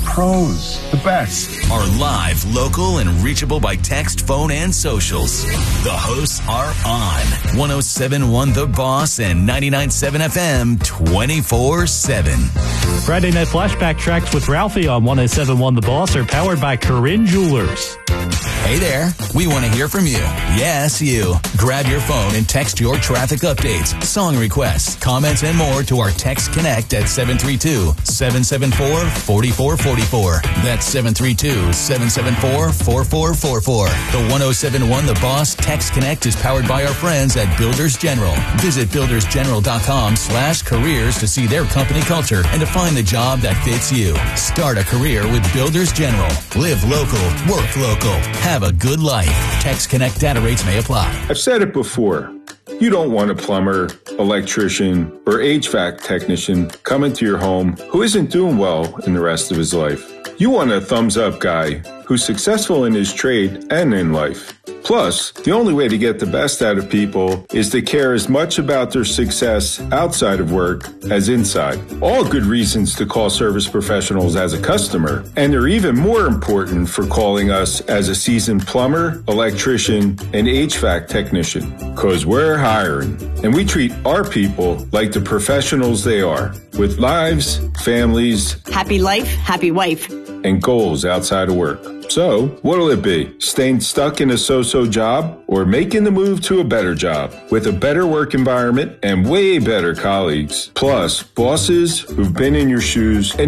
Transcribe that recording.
pros, the best. Are live, local, and reachable by text, phone, and socials. The hosts are on 107.1 The Boss and 99.7 FM 24/7. Friday Night Flashback tracks with Ralphie on 107.1 The Boss are powered by Corinne Jewelers. Hey there, we want to hear from you. Yes, you. Grab your phone and text your traffic updates, song requests, comments, and more to our Text Connect at 732-774-4444. That's 732-774-4444. The 107.1 The Boss Text Connect is powered by our friends at Builders General. Visit buildersgeneral.com/careers to see their company culture and to find the job that fits you. Start a career with Builders General. Live local, work local. Have a good life. Text Connect data rates may apply. I've said it before. You don't want a plumber, electrician, or HVAC technician coming to your home who isn't doing well in the rest of his life. You want a thumbs-up guy who's successful in his trade and in life. Plus, the only way to get the best out of people is to care as much about their success outside of work as inside. All good reasons to call Service Professionals as a customer, and they're even more important for calling us as a seasoned plumber, electrician, and HVAC technician, because we're hiring, and we treat our people like the professionals they are, with lives, families, happy life, happy wife, and goals outside of work. So, what'll it be? Staying stuck in a so-so job or making the move to a better job with a better work environment and way better colleagues, plus bosses who've been in your shoes and